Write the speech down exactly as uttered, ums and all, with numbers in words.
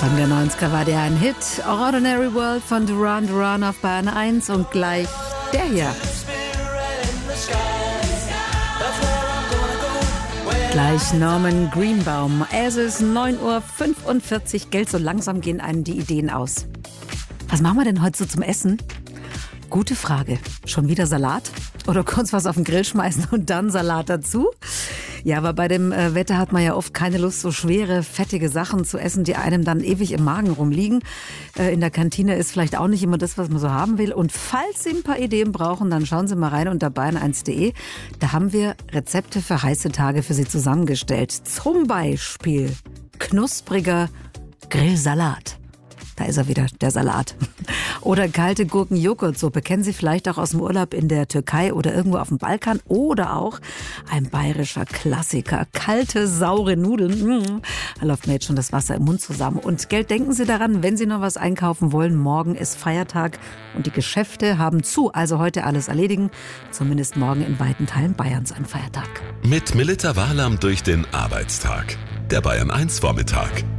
Anfang der neunziger war der ein Hit. Ordinary World von Duran Duran auf Bayern eins und gleich der hier. Gleich Norman Greenbaum. Es ist neun Uhr fünfundvierzig. Geld, so langsam gehen einem die Ideen aus. Was machen wir denn heute so zum Essen? Gute Frage. Schon wieder Salat? Oder kurz was auf den Grill schmeißen und dann Salat dazu? Ja, aber bei dem äh, Wetter hat man ja oft keine Lust, so schwere, fettige Sachen zu essen, die einem dann ewig im Magen rumliegen. Äh, in der Kantine ist vielleicht auch nicht immer das, was man so haben will. Und falls Sie ein paar Ideen brauchen, dann schauen Sie mal rein unter bayern eins punkt de. Da haben wir Rezepte für heiße Tage für Sie zusammengestellt. Zum Beispiel knuspriger Grillsalat. Da ist er wieder, der Salat. Oder kalte Gurken-Joghurtsuppe. Kennen Sie vielleicht auch aus dem Urlaub in der Türkei oder irgendwo auf dem Balkan. Oder auch ein bayerischer Klassiker. Kalte, saure Nudeln. Mmh. Da läuft mir jetzt schon das Wasser im Mund zusammen. Und Geld, denken Sie daran, wenn Sie noch was einkaufen wollen. Morgen ist Feiertag und die Geschäfte haben zu. Also heute alles erledigen. Zumindest morgen in weiten Teilen Bayerns ein Feiertag. Mit Melitta Wahlam durch den Arbeitstag. Der Bayern eins Vormittag.